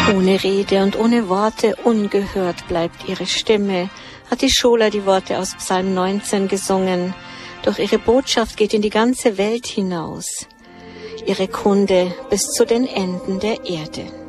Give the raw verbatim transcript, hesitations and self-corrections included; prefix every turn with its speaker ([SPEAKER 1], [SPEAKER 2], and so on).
[SPEAKER 1] Ohne Rede und ohne Worte, ungehört bleibt ihre Stimme, hat die Schola die Worte aus Psalm neunzehn gesungen. Doch ihre Botschaft geht in die ganze Welt hinaus, ihre Kunde bis zu den Enden der Erde.